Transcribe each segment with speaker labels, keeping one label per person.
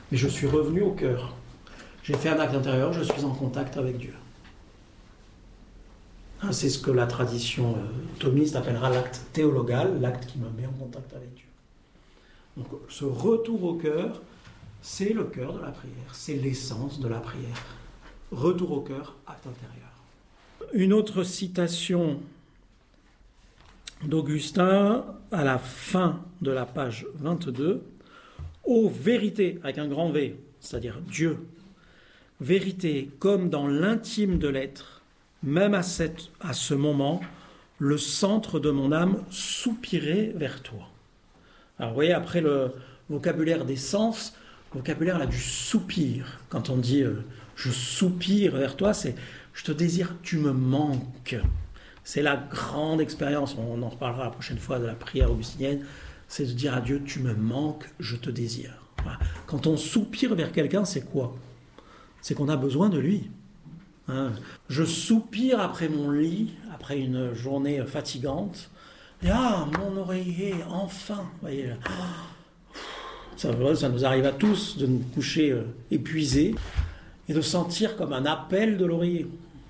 Speaker 1: mais je suis revenu au cœur. J'ai fait un acte intérieur, je suis en contact avec Dieu. C'est ce que la tradition thomiste appellera l'acte théologal, l'acte qui me met en contact avec Dieu. Donc ce retour au cœur, c'est le cœur de la prière, c'est l'essence de la prière. Retour au cœur, acte intérieur. Une autre citation d'Augustin, à la fin de la page 22, « Ô vérité », avec un grand V, c'est-à-dire Dieu, « vérité, comme dans l'intime de l'être, même à ce moment, le centre de mon âme soupirait vers toi. » Alors vous voyez, après le vocabulaire des sens, le vocabulaire là du soupir. Quand on dit je soupire vers toi, c'est je te désire, tu me manques. C'est la grande expérience, on en reparlera la prochaine fois de la prière augustinienne, c'est de dire à Dieu, tu me manques, je te désire. Voilà. Quand on soupire vers quelqu'un, c'est quoi? C'est qu'on a besoin de lui. Je soupire après mon lit, après une journée fatigante, et mon oreiller, enfin, vous voyez, ça nous arrive à tous de nous coucher épuisés et de sentir comme un appel de l'oreiller.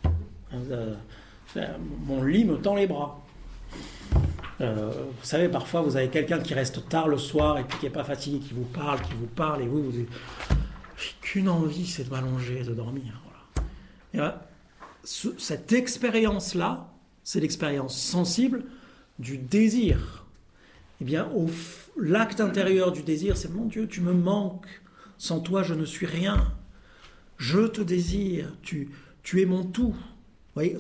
Speaker 1: Mon lit me tend les bras. Vous savez, parfois vous avez quelqu'un qui reste tard le soir et puis qui n'est pas fatigué, qui vous parle, et vous dites, j'ai qu'une envie, c'est de m'allonger, de dormir. Voilà. Et cette expérience-là, c'est l'expérience sensible du désir. Eh bien, l'acte intérieur du désir, c'est « Mon Dieu, tu me manques. Sans toi, je ne suis rien. Je te désire. Tu es mon tout. » Vous voyez,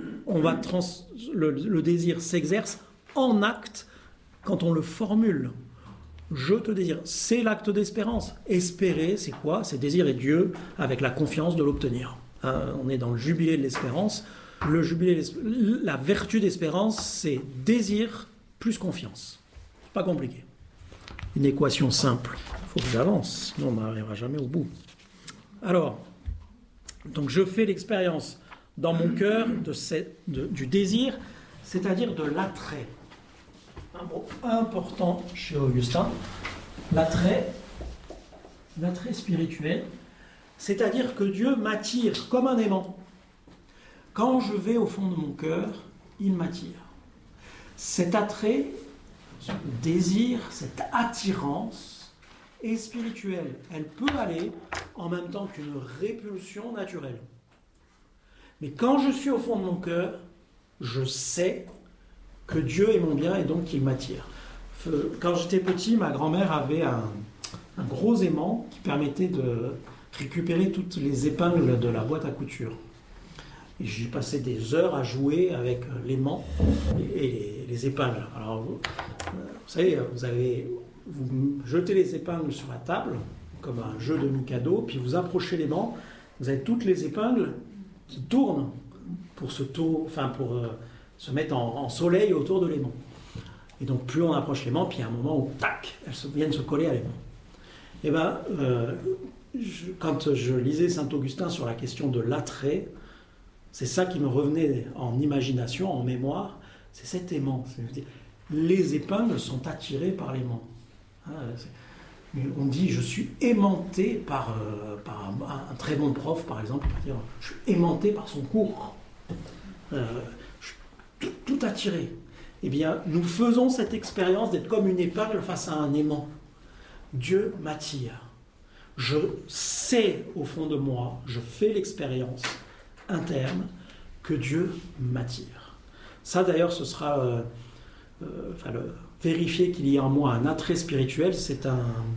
Speaker 1: le désir s'exerce en acte quand on le formule. Je te désire. C'est l'acte d'espérance. Espérer, c'est quoi? C'est désirer Dieu avec la confiance de l'obtenir. On est dans le jubilé de l'espérance. La vertu d'espérance, c'est désir plus confiance. Pas compliqué. Une équation simple. Il faut que j'avance, sinon on n'arrivera jamais au bout. Alors, donc je fais l'expérience dans mon cœur du désir, c'est-à-dire de l'attrait. Un mot important chez Augustin, l'attrait spirituel, c'est-à-dire que Dieu m'attire comme un aimant. Quand je vais au fond de mon cœur, il m'attire. Cet attrait, ce désir, cette attirance est spirituelle. Elle peut aller en même temps qu'une répulsion naturelle. Mais quand je suis au fond de mon cœur, je sais que Dieu est mon bien et donc qu'il m'attire. Quand j'étais petit, ma grand-mère avait un gros aimant qui permettait de récupérer toutes les épingles de la boîte à couture. Et j'ai passé des heures à jouer avec l'aimant et les épingles. Alors, vous savez, vous jetez les épingles sur la table, comme un jeu de Mikado, puis vous approchez l'aimant, vous avez toutes les épingles qui tournent pour se mettre en soleil autour de l'aimant. Et donc, plus on approche l'aimant, puis il y a un moment où, tac, elles viennent se coller à l'aimant. Et bien, quand je lisais Saint-Augustin sur la question de l'attrait, c'est ça qui me revenait en imagination, en mémoire, c'est cet aimant. Les épingles sont attirées par l'aimant. On dit, je suis aimanté par un très bon prof, par exemple, je suis aimanté par son cours. Je suis tout attiré. Eh bien, nous faisons cette expérience d'être comme une épingle face à un aimant. Dieu m'attire. Je sais au fond de moi, je fais l'expérience interne que Dieu m'attire. Ça d'ailleurs, ce sera vérifier qu'il y a en moi un attrait spirituel, c'est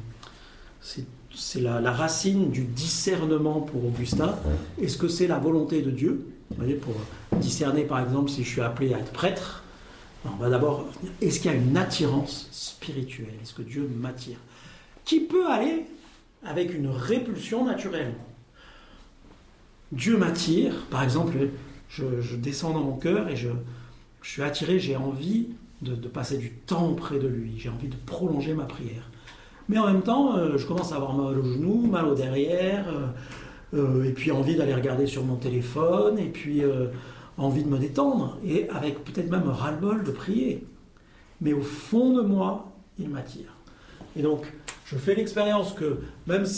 Speaker 1: la racine du discernement pour Augustin. Est-ce que c'est la volonté de Dieu? Vous voyez, pour discerner par exemple si je suis appelé à être prêtre, on va d'abord, est-ce qu'il y a une attirance spirituelle? Est-ce que Dieu m'attire? Qui peut aller avec une répulsion naturelle. Dieu m'attire, par exemple, je descends dans mon cœur et je suis attiré, j'ai envie de passer du temps auprès de lui, j'ai envie de prolonger ma prière. Mais en même temps, je commence à avoir mal au genou, mal au derrière, et puis envie d'aller regarder sur mon téléphone, et puis envie de me détendre, et avec peut-être même un ras-le-bol de prier. Mais au fond de moi, il m'attire. Et donc, je fais l'expérience que même